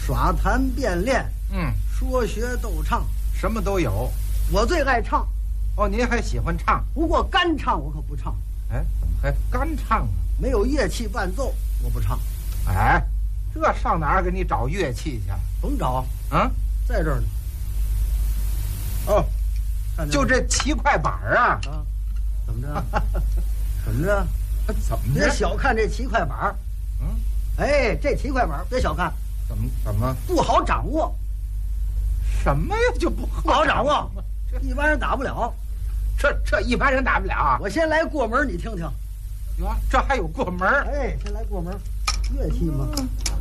耍弹变练，说学逗唱， 什么都有。 我最爱唱。 哦，您还喜欢唱？ 不过干唱我可不唱。 哎，怎么还干唱啊？ 没有乐器伴奏我不唱。 哎，这上哪儿给你找乐器去？ 甭找啊， 在这儿呢。哦， 就这7块板啊！ 啊，怎么着？怎么着？ 怎么着？ 别小看这7块板。哎，这7块板别小看。 怎么不好掌握？ 什么呀？就不好掌握？一般人打不了。 这一般人打不了。 我先来过门，你听听。 哟，这还有过门？ 哎，先来过门。乐器嘛，